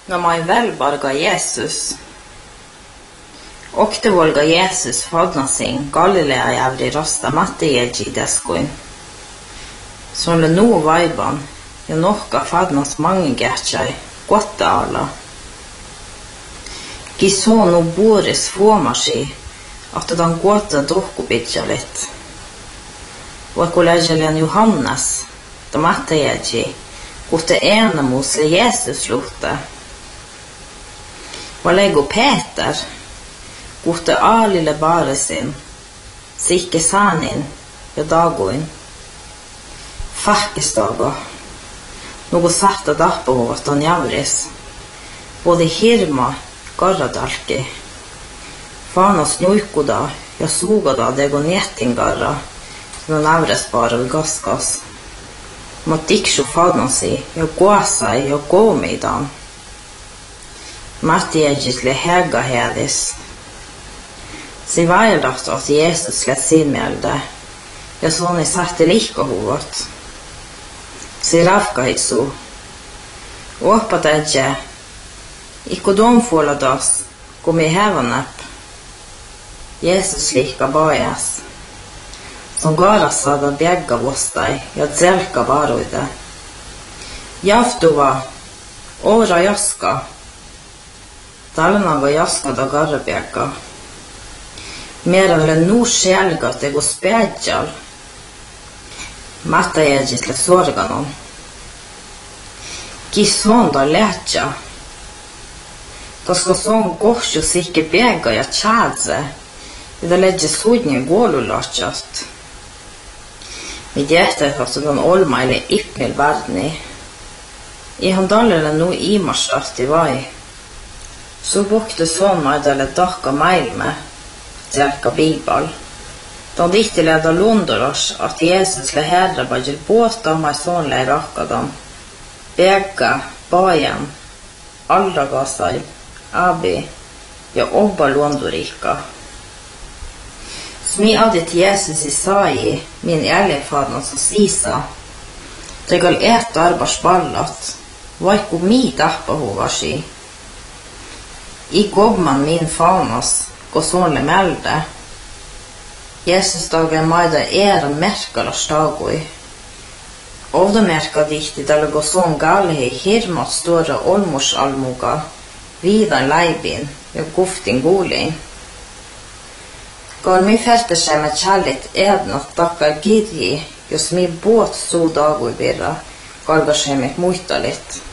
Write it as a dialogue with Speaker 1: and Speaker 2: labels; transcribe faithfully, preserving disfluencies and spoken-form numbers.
Speaker 1: No mai välbarga Jesus. Okte volga Jesus fadnasin Galilea jävri rasta Mattejeji deskoin. Sonle nu vaiban ja nohka fadnas mange gertjai kotta alla. Kiso nu boris fuomasi att den gåta drohkupitjalit. Vakuläjälän Johannes da Mattejeji kutte enamus le Jesus luhte. Valego Peter kutte alille baresin sikke sanin ja dagoin. Fahkistaga nugu sahta dahpuhuvat on javris. Både hirma karradalki. Fanos nuikuda ja sugada dego nietingarra no nävrespaara või kaskas. Ma tiksu fadnasi ja kuasai ja koomidan. Mattiejit le hega hedis. Si vaildaht at Jesus le sinmelde ja soni sahte lihkahuvat. Si rafkaitsu. Oppat edje. Ikko domfoladas komi hevanep. Jesus lihka bajas. Som garasada bjegga vostai ja tselka varuide. Jaftuva ora jaska. Talnaga jaska da garrabjegga. Meran le nu sjelga tego spädjal. Mattajejit le sorganon. Kisvonda lätja. Koska son kohju sikke bjegga ja tjadze. Ida ledje sudnje gålulatjast. Vi djetter at den olma eller ippmil verdni. I han dalele nu imarsraft i vai. Så bukte sånn meg dele dakka meil med. Tjelka bibal. Dan dikti leda londoros at Jesus le herre badjel båta meg sånn le rakkadan. Begga, bajan, alragasai, abi, ja obba londorika. Smi adit Jesus i sai, min elefadna som sisa. Tegal et arbars ballat, vaiku mi dappa hovasi. I gobman min fanas, gå sånle melde. Jesus dagen maida era merkala stagoi. Ovda merka dikti dala gå sån galehi hirmat stora olmors almuga, vidan leibin, ja guftin gulin. Går mi fälte sig med kärlet ednat dackar girgi, jos mi båt så dagoi birra, galgar sig med muitalit.